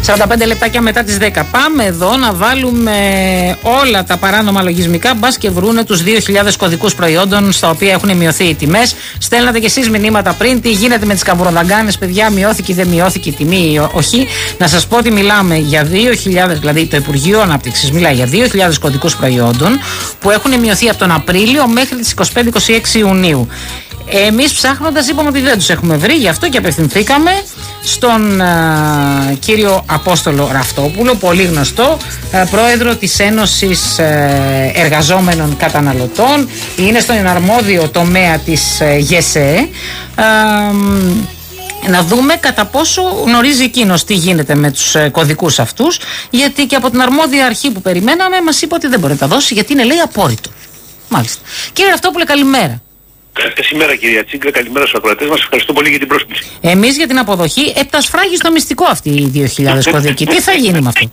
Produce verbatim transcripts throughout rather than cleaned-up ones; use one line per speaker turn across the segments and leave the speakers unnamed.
σαράντα πέντε λεπτάκια μετά τις δέκα. Πάμε εδώ να βάλουμε όλα τα παράνομα λογισμικά, μπας και βρούνε τους δύο χιλιάδες κωδικούς προϊόντων στα οποία έχουν μειωθεί οι τιμές. Στέλνατε κι εσείς μηνύματα πριν, τι γίνεται με τις καμπουροδαγκάνες, παιδιά, μειώθηκε ή δεν μειώθηκε η τιμή ή όχι. Να σας πω ότι μιλάμε για δύο χιλιάδες, δηλαδή το Υπουργείο Ανάπτυξης μιλάει για δύο χιλιάδες κωδικούς προϊόντων που έχουν μειωθεί από τον Απρίλιο μέχρι τις είκοσι πέντε είκοσι έξι Ιουνίου. Εμείς ψάχνοντας είπαμε ότι δεν τους έχουμε βρει, γι' αυτό και απευθυνθήκαμε στον α, κύριο Απόστολο Ραφτόπουλο, πολύ γνωστό, α, πρόεδρο της Ένωσης α, Εργαζόμενων Καταναλωτών, είναι στον αρμόδιο τομέα της α, ΓΕΣΕ. Α, να δούμε κατά πόσο γνωρίζει εκείνος τι γίνεται με τους ε, κωδικούς αυτούς, γιατί και από την αρμόδια αρχή που περιμέναμε μας είπε ότι δεν μπορεί να τα δώσει, γιατί είναι, λέει, απόρριτο. Μάλιστα. Κύριε Ραφτόπουλε, καλημέρα.
Καλημέρα κυρία Τσίγκα, καλημέρα στους ακροατές μας. Ευχαριστώ πολύ για την πρόσκληση.
Εμείς για την αποδοχή, επτασφράγει στο μυστικό αυτοί οι δύο χιλιάδες κωδικοί. Τι θα γίνει με αυτό?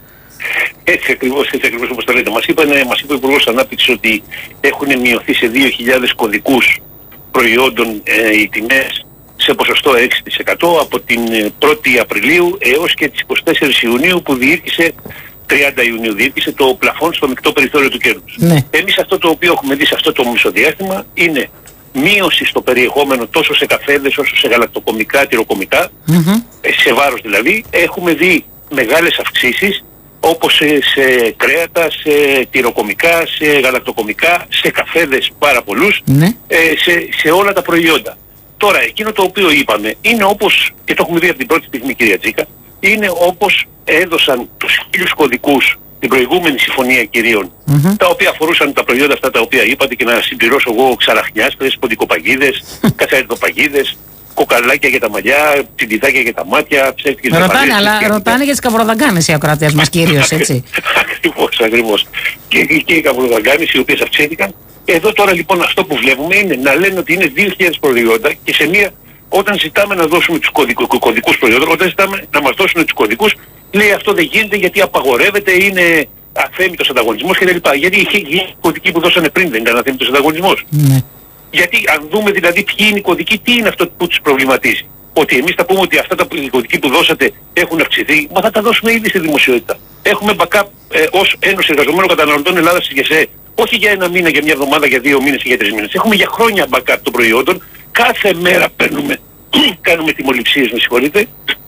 Έτσι ακριβώς, έτσι ακριβώς όπως το λέτε. Μας, είπανε, μας είπε ο Υπουργός Ανάπτυξης ότι έχουν μειωθεί σε δύο χιλιάδες κωδικούς προϊόντων ε, οι τιμές σε ποσοστό έξι τοις εκατό από την πρώτη Απριλίου έως και τις είκοσι τέσσερις Ιουνίου που διήρκησε, τριάντα Ιουνίου διήρκησε το πλαφόν στο μεικτό περιθώριο του κέρδους. Ναι. Εμείς αυτό το οποίο έχουμε δει σε αυτό το μισοδιάστημα είναι μείωση στο περιεχόμενο τόσο σε καφέδες όσο σε γαλακτοκομικά, τυροκομικά, mm-hmm. σε βάρος δηλαδή. Έχουμε δει μεγάλες αυξήσεις όπως σε, σε κρέατα, σε τυροκομικά, σε γαλακτοκομικά, σε καφέδες πάρα πολλούς, mm-hmm. ε, σε, σε όλα τα προϊόντα. Τώρα, εκείνο το οποίο είπαμε είναι όπως, και το έχουμε δει από την πρώτη στιγμή κυρία Τσίκα, είναι όπως έδωσαν τους χίλιους κωδικούς την προηγούμενη συμφωνία κυρίων, mm-hmm. τα οποία αφορούσαν τα προϊόντα αυτά τα οποία είπατε, και να συμπληρώσω εγώ ξαραχνιάστρες, ποντικοπαγίδες, καθαριτοπαγίδες, κοκαλάκια για τα μαλλιά, τσιντιδάκια για τα μάτια, ψεύτικες
ρωτάνε, μαλλιές, αλλά ρωτάνε για τις καβροδαγκάνες οι ακροατές μας κυρίως, έτσι.
Ακριβώς, ακριβώς. Και, και οι καβροδαγκάνες οι οποίες αυξήθηκαν. Εδώ τώρα λοιπόν αυτό που βλέπουμε είναι να λένε ότι είναι δύο χιλιάδες προϊόντα και σε μία, όταν ζητάμε να δώσουμε τους κωδικ, κωδικούς προϊόντων, όταν ζητάμε να μας δώσουν τους κωδικούς, λέει αυτό δεν γίνεται γιατί απαγορεύεται, είναι αθέμητος ανταγωνισμός κτλ. Γιατί οι κωδικοί που δώσανε πριν δεν ήταν αθέμητος ανταγωνισμός. Ναι. Γιατί αν δούμε δηλαδή ποιοι είναι οι κωδικοί, τι είναι αυτό που τους προβληματίζει? Ότι εμείς θα πούμε ότι αυτά τα κωδικοί που δώσατε έχουν αυξηθεί, μα θα τα δώσουμε ήδη στη δημοσιότητα. Έχουμε backup ε, ως Ένωση Εργαζομένων Καταναλωτών Ελλάδας της ΓΕΣΕ, όχι για ένα μήνα, για μια εβδομάδα, για δύο μήνες ή για τρεις μήνες. Έχουμε για χρόνια backup των προϊόντων. Κάθε μέρα παίρνουμε, κάνουμε τιμοληψίες, με συγχωρείτε,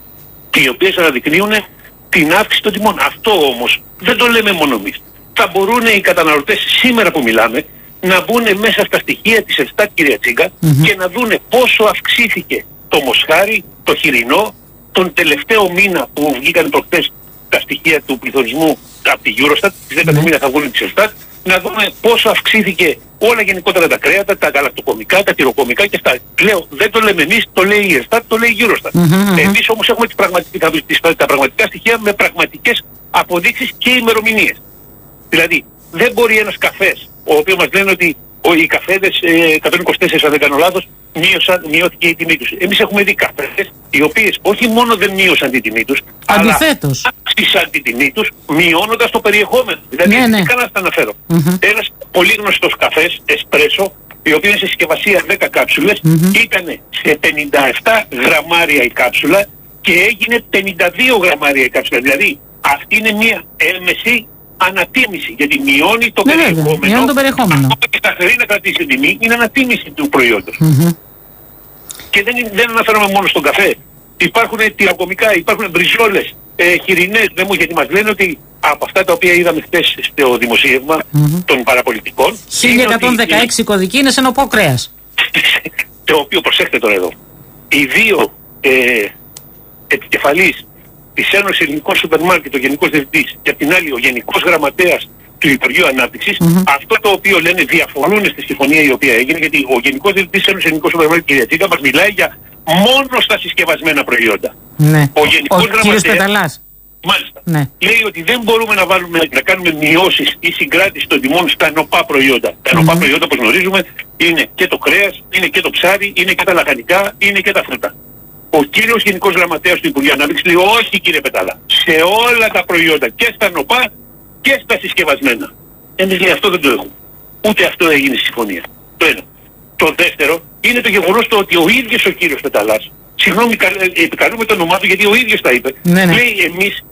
οι οποίες αναδεικνύουν την αύξηση των τιμών. Αυτό όμως δεν το λέμε μόνο εμείς. Θα μπορούν οι καταναλωτές σήμερα που μιλάμε να μπουν μέσα στα στοιχεία της Ελστάτ, κυρία Τσίγκα, mm-hmm. και να δούνε πόσο αυξήθηκε το μοσχάρι, το χοιρινό, τον τελευταίο μήνα που βγήκαν προχτές τα στοιχεία του πληθωρισμού από τη Eurostat, τις δέκα του μήνα θα βγουν της Ελστάτ, να δούμε πόσο αυξήθηκε όλα γενικότερα τα κρέατα, τα γαλακτοκομικά, τα τυροκομικά και αυτά. Λέω, δεν το λέμε εμείς, το λέει η Ελστάτ, το λέει η Eurostat. Mm-hmm. Εμείς όμως έχουμε τις πραγματικά, τις, τα πραγματικά στοιχεία με πραγματικές αποδείξεις και ημερομηνίες. Δηλαδή, δεν μπορεί ένας καφές, ο οποίος μας λένε ότι ο, οι καφέδες ε, εκατόν είκοσι τέσσερα, αν δεν κάνω λάθος, μείωσαν, μειώθηκε η τιμή τους. Εμείς έχουμε δει καφέδες οι οποίες όχι μόνο δεν μείωσαν την τιμή τους,
αντιθέτως,
αλλά αύξησαν την τιμή τους μειώνοντας το περιεχόμενο. Δηλαδή, ναι, ναι. Κάνα να αναφέρω. Mm-hmm. Ένας πολύ γνωστός καφές, εσπρέσο, η οποία είναι σε συσκευασία δέκα κάψουλες, mm-hmm. ήταν σε πενήντα επτά γραμμάρια η κάψουλα και έγινε πενήντα δύο γραμμάρια η κάψουλα. Δηλαδή, αυτή είναι μια έμεση ανατίμηση, γιατί μειώνει το ναι, περιεχόμενο.
Μειώνει το περιεχόμενο.
Αυτό και σταθερή να κρατήσει την τιμή είναι ανατίμηση του προϊόντος. Mm-hmm. Και δεν, δεν αναφέρομαι μόνο στον καφέ. Υπάρχουν τυροκομικά, υπάρχουν μπριζόλες, ε, χοιρινές, δεν μου, γιατί μας λένε ότι από αυτά τα οποία είδαμε χθες στο δημοσίευμα mm-hmm. των παραπολιτικών,
χίλια εκατόν δεκαέξι κωδικοί είναι σε νοπό κρέας.
Το οποίο, προσέχτε τώρα εδώ, οι δύο ε, επικεφαλής της Ένωσης Ελληνικών Σούπερ Μάρκετ, ο Γενικός Διευθυντής, και απ' την άλλη ο Γενικός Γραμματέας του Υπουργείου Ανάπτυξης, mm-hmm. αυτό το οποίο λένε διαφωνούν στη συμφωνία η οποία έγινε, γιατί ο Γενικός Διευθυντής της Ένωσης Ελληνικών Σούπερ Μάρκετ, κυρία Τσίκα, μας μιλάει για μόνο στα συσκευασμένα προϊόντα.
Ναι.
Ο Γενικός
ο
Γραμματέας, μάλιστα, ναι. λέει ότι δεν μπορούμε να, βάλουμε, να κάνουμε μειώσεις ή συγκράτηση των τιμών στα νοπά προϊόντα. Mm-hmm. Τα νοπά προϊόντα, όπως γνωρίζουμε, είναι και το κρέας, είναι και το ψάρι, είναι και τα λαχανικά, είναι και τα φρούτα. Ο κύριος Γενικός Γραμματέας του Υπουργείου Ανάπτυξης λέει όχι, κύριε Πετάλα, σε όλα τα προϊόντα, και στα νοπά και στα συσκευασμένα. Εμείς λέει αυτό δεν το έχουμε. Ούτε αυτό έγινε στη συμφωνία. Το ένα. Το δεύτερο είναι το γεγονός το ότι ο ίδιος ο κύριος Πεταλάς, συγγνώμη, επικαλούμε το όνομά του γιατί ο ίδιος τα είπε, ναι, ναι. λέει εμείς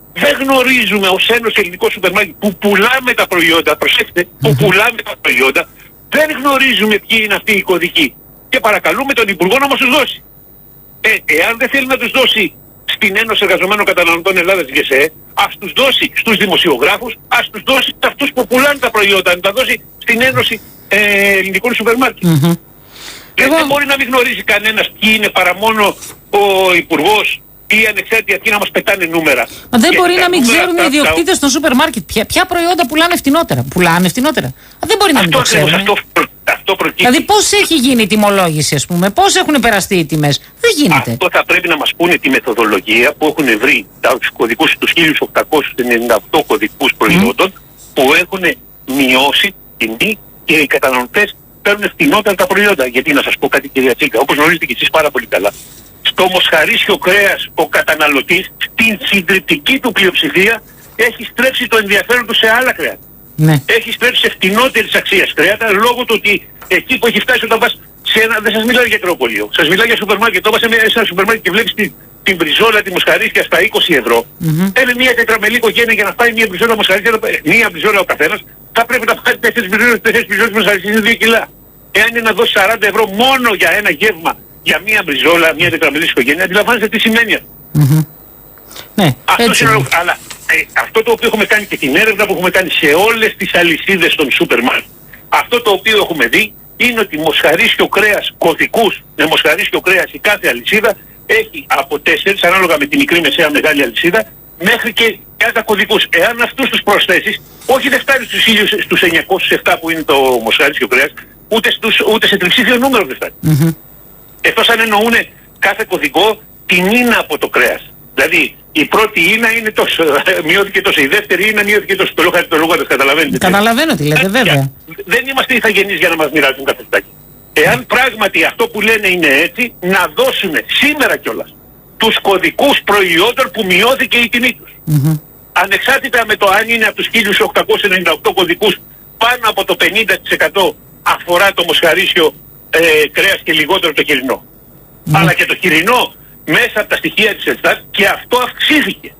Δεν γνωρίζουμε ως Ένωση Ελληνικό Σούπερ Μάρκετ που πουλάμε τα προϊόντα, προσέξτε, που πουλάμε τα προϊόντα, δεν γνωρίζουμε ποιοι είναι αυτοί οι κωδικοί. Και παρακαλούμε τον Υπουργό να μας τους δώσει. Ε, εάν δεν θέλει να τους δώσει στην Ένωση Εργαζομένων Καταναλωτών Ελλάδας ΓΕΣΕ, ας τους δώσει στους δημοσιογράφους, ας τους δώσει σε αυτούς που πουλάνε τα προϊόντα, να τα δώσει στην Ένωση ε, Ελληνικών Σούπερ Μάρκετ. Mm-hmm. Και Εγώ... δεν μπορεί να μην γνωρίζει κανένας ποιοι είναι παρά μόνο ο Υπουργός ή οι ανεξάρτητοι αυτοί να μας πετάνε νούμερα.
Μα δεν μπορεί να μην ξέρουν οι ιδιοκτήτες των σούπερ μάρκετ ποια, ποια προϊόντα πουλάνε φτηνότερα. Πουλάνε φτηνότερα. Δεν μπορεί να μην το ξέρουν.
Αυτό, αυτό προκύπτει.
Δηλαδή πώς έχει γίνει η τιμολόγηση, ας πούμε, πώς έχουν περαστεί οι τιμές. Δεν γίνεται.
Αυτό θα πρέπει να μας πούνε τη μεθοδολογία που έχουν βρει τους κωδικούς, τους χίλια οκτακόσιους ενενήντα οκτώ κωδικούς προϊόντων mm. που έχουν μειώσει τιμή και οι καταναλωτές παίρνουν φτηνότερα τα προϊόντα. Γιατί να σας πω κάτι, κυρία Τσίκα, όπως γνωρίζετε και εσείς πάρα πολύ καλά, στο μοσχαρίσιο κρέας ο καταναλωτής στην συντριπτική του πλειοψηφία έχει στρέψει το ενδιαφέρον του σε άλλα κρέατα.
Ναι.
Έχει στρέψει σε φτηνότερης αξίας κρέατα λόγω του ότι εκεί που έχει φτάσει όταν πας σε ένα, δεν σας μιλάω για κρεοπολείο, σας μιλάω για σούπερ μάρκετ. Όταν πας σε ένα σούπερ μάρκετ και βλέπεις την, την μπριζόλα, τη μοσχαρίσια στα είκοσι ευρώ, mm-hmm. είναι μια τετραμελή οικογένεια για να φάει μια μπριζόλα μοσχαρίσια, μια μπριζόλα ο καθένας, θα πρέπει να φάει τέσσερις μπριζόλες, τέσσερις μπριζόλες μοσχαρίσια, είναι δύο κιλά. Εάν είναι να δώσει σαράντα ευρώ μόνο για ένα γεύμα, για μία μπριζόλα, μία τετραμελής οικογένεια, αντιλαμβάνεστε τι σημαίνει αυτό.
Mm-hmm. Ναι,
αυτό είναι ο, αλλά ε, αυτό το οποίο έχουμε κάνει και την έρευνα που έχουμε κάνει σε όλες τις αλυσίδες των σούπερ μάρκετ, αυτό το οποίο έχουμε δει είναι ότι μοσχαρίσιο κρέας κωδικούς με μοσχαρίσιο κρέας η κάθε αλυσίδα έχει από τέσσερις, ανάλογα με τη μικρή, μεσαία, μεγάλη αλυσίδα, μέχρι και κατά κωδικούς. Εάν αυτούς τους προσθέσεις, όχι δεν φτάνει στους, στους εννιακόσιους επτά που είναι το μοσχαρίσιο κρέας, ούτε, στους, ούτε σε τριψήφιο νούμερο δεν φτάνει. Mm-hmm. Εκτός αν εννοούν κάθε κωδικό την ίνα από το κρέας. Δηλαδή η πρώτη ίνα είναι τόσο, μειώθηκε τόσο, η δεύτερη ίνα μειώθηκε τόσο, το λόγο, το λόγο δεν καταλαβαίνετε.
Καταλαβαίνω τι λέτε, βέβαια.
Δεν είμαστε ηθαγενείς για να μας μοιράζουν καθεστάκι. Εάν πράγματι αυτό που λένε είναι έτσι, να δώσουν σήμερα κιόλας τους κωδικούς προϊόντων που μειώθηκε η τιμή τους. Mm-hmm. Ανεξάρτητα με το αν είναι από τους χίλια οκτακόσιους ενενήντα οκτώ κωδικούς πάνω από το πενήντα τοις εκατό αφορά το μοσχαρίσιο ε, κρέας και λιγότερο το χοιρινό. Mm. Αλλά και το χοιρινό μέσα από τα στοιχεία της Ελστάτ και αυτό αυξήθηκε.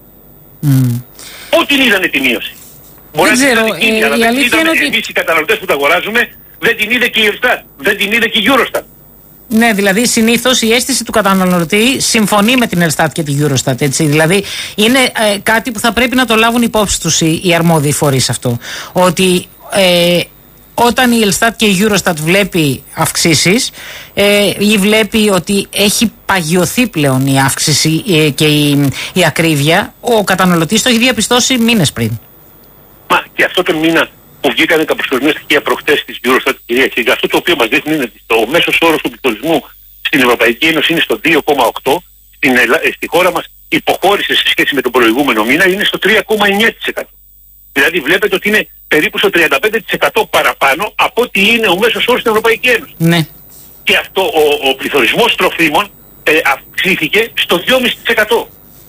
Mm. Πού την είδανε τη μείωση? Μπορεί να την είδανε εκείνη, αλλά δεν την είδαμε ότι... εμείς οι καταναλωτές που τα αγοράζουμε, δεν την είδε και η Ελστάτ, δεν την είδε και η Eurostat.
Ναι, δηλαδή συνήθως η αίσθηση του καταναλωτή συμφωνεί με την Ελστάτ και την Eurostat, έτσι. Δηλαδή είναι ε, κάτι που θα πρέπει να το λάβουν υπόψη τους οι, οι αρμόδιοι φορείς αυτό. Ότι ε, όταν η Ελστάτ και η Eurostat βλέπει αυξήσεις ε, ή βλέπει ότι έχει παγιωθεί πλέον η αύξηση ε, και η, η ακρίβεια, ο καταναλωτής το έχει διαπιστώσει μήνες πριν.
Μα και αυτό τον μήνα που βγήκανε τα προσωρινά στοιχεία προχτές της Eurostat, κυρία Κίγκα, αυτό το οποίο μας δείχνει είναι ότι το μέσος όρος του πληθωρισμού στην Ευρωπαϊκή Ένωση είναι στο δύο κόμμα οκτώ, στην Ελλά... στη χώρα μας υποχώρησε σε σχέση με τον προηγούμενο μήνα, είναι στο τρία κόμμα εννιά τοις εκατό. Δηλαδή βλέπετε ότι είναι περίπου στο τριάντα πέντε τοις εκατό παραπάνω από ό,τι είναι ο μέσος όρος στην Ευρωπαϊκή Ένωση.
Ναι.
Και αυτό ο, ο πληθωρισμός τροφίμων ε, αυξήθηκε στο δύο κόμμα πέντε τοις εκατό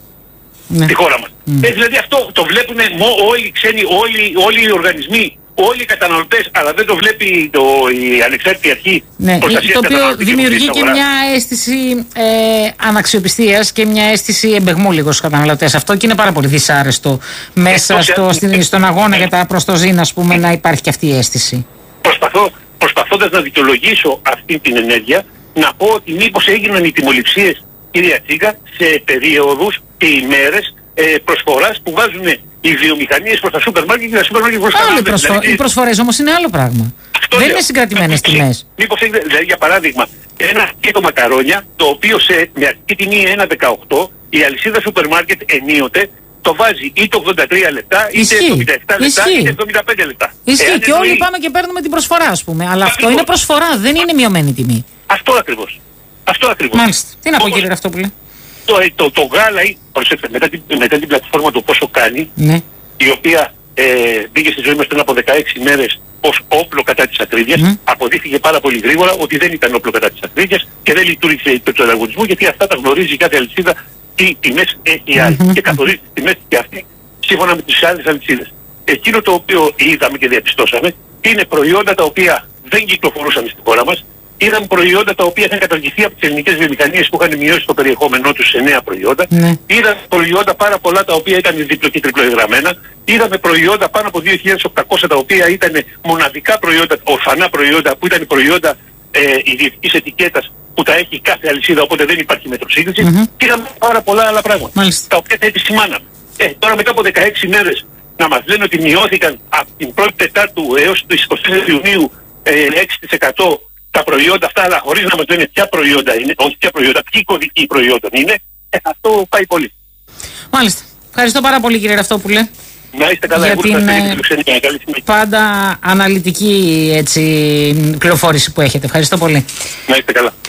ναι. στη χώρα μας. Mm. Ε, δηλαδή αυτό το βλέπουν όλοι οι ξένοι, όλοι, όλοι οι οργανισμοί, όλοι οι καταναλωτές, αλλά δεν το βλέπει το, η ανεξάρτητη αρχή
ναι, προστασίας το οποίο δημιουργεί και μια αίσθηση ε, αναξιοπιστίας και μια αίσθηση εμπεγμού λίγο στους καταναλωτές. Αυτό και είναι πάρα πολύ δυσάρεστο μέσα στο, στην, στον αγώνα για τα προστοζήν, ας πούμε, να υπάρχει και αυτή η αίσθηση.
Προσπαθώ, προσπαθώντας να δικαιολογήσω αυτή την ενέργεια, να πω ότι μήπως έγιναν οι τιμοληψίες, κυρία Τσίγκα, σε περίοδους και ημέρες ε, προσφοράς που βάζουν οι βιομηχανίες προς τα σούπερ μάρκετ και τα σούπερ μάρκετ προς τα
άλλα. Προσφο... Δηλαδή... Οι προσφορές όμως είναι άλλο πράγμα. Αυτό δεν λέω. Είναι συγκρατημένες τιμές.
Μήπως έγινε, δηλαδή για παράδειγμα, ένα κέντο μακαρόνια, το οποίο σε με αρχική τιμή ένα δεκαοκτώ, η αλυσίδα σούπερ μάρκετ ενίοτε το βάζει είτε ογδόντα τρία λεπτά, είτε
Ισχύει.
εβδομήντα επτά λεπτά,
Ισχύει.
είτε εβδομήντα πέντε λεπτά.
Ισχύει Εάν και εννοεί... όλοι πάμε και παίρνουμε την προσφορά, ας πούμε. Αλλά αυτό, αυτό είναι προσφορά, δεν είναι μειωμένη τιμή.
Αυτό ακριβώς. Αυτό ακριβώς.
Μάλιστα. Τι να πω, κύριε Ραφτόπουλε.
Το, το, το γάλα, προσέξτε, μετά την, μετά την πλατφόρμα το πόσο κάνει,
ναι.
η οποία ε, μπήκε στη ζωή μας πριν από δεκαέξι μέρες ως όπλο κατά της ακρίβειας, mm. αποδείχθηκε πάρα πολύ γρήγορα ότι δεν ήταν όπλο κατά της ακρίβειας και δεν λειτουργήσε το ανταγωνισμό, γιατί αυτά τα γνωρίζει κάθε αλυσίδα τι τιμές έχει η άλλη mm-hmm. και καθορίζει τις τιμές και αυτή σύμφωνα με τις άλλες αλυσίδες. Εκείνο το οποίο είδαμε και διαπιστώσαμε είναι προϊόντα τα οποία δεν κυκλοφορούσαν στη χώρα μας, Είδαμε προϊόντα τα οποία είχαν καταργηθεί από τις ελληνικές βιομηχανίες που είχαν μειώσει το περιεχόμενό τους σε νέα προϊόντα.
Ναι.
Είδαμε προϊόντα πάρα πολλά τα οποία ήταν διπλο και τριπλοεγγραμμένα. Είδαμε προϊόντα πάνω από δύο χιλιάδες οκτακόσια τα οποία ήταν μοναδικά προϊόντα, ορφανά προϊόντα που ήταν προϊόντα ε, ιδιωτικής ετικέτας που τα έχει κάθε αλυσίδα, οπότε δεν υπάρχει μετροσύγκριση. Mm-hmm. Και είδαμε πάρα πολλά άλλα πράγματα.
Μάλιστα.
Τα οποία τα επισημάναμε. Ε, τώρα μετά από δεκαέξι μέρες να μας λένε ότι μειώθηκαν από την πρώτη Τετάρτου έως το είκοσι τέσσερα Ιουνίου ε, έξι τοις εκατό τα προϊόντα αυτά, αλλά χωρίς να μας λένε ποια προϊόντα είναι, όχι ποια προϊόντα, ποιοι κωδικοί προϊόντων είναι, ε, αυτό πάει πολύ.
Μάλιστα. Ευχαριστώ πάρα πολύ, κύριε Ραυτόπουλε.
Να είστε καλά,
για την ε, πάντα αναλυτική έτσι, πληροφόρηση που έχετε. Ευχαριστώ πολύ.
Να είστε καλά.